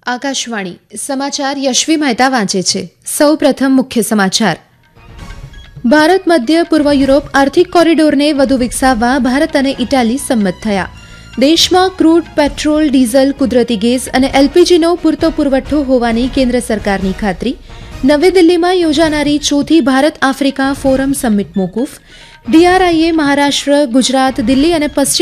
આકાશવાણી સમાચાર યશવી મહેતા વાંચે છે. સૌપ્રથમ મુખ્ય સમાચાર. ભારત મધ્ય પૂર્વ યુરોપ આર્થિક કોરિડોરને વધુ વિકસાવવા ભારત અને ઇટાલી સંમત થયા. દેશમાં ક્રૂડ, પેટ્રોલ, ડીઝલ, કુદરતી ગેસ અને એલપીજીનો પૂરતો પુરવઠો હોવાની કેન્દ્ર સરકારની ખાતરી. નવી દિલ્હીમાં યોજાનારી ચોથી ભારત આફ્રિકા ફોરમ સમિટ મોકૂફ. ડીઆરઆઈએ મહારાષ્ટ્ર, ગુજરાત, દિલ્હી અને પશ્ચિમ